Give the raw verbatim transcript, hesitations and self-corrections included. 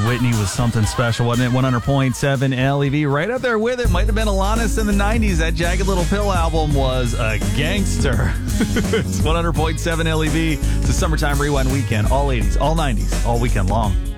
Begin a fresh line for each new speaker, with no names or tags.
Whitney was something special, wasn't it? one hundred point seven L E V, right up there with it. Might have been Alanis in the nineties. That Jagged Little Pill album was a gangster. It's one hundred point seven L E V. It's a summertime rewind weekend. All eighties, all nineties, all weekend long.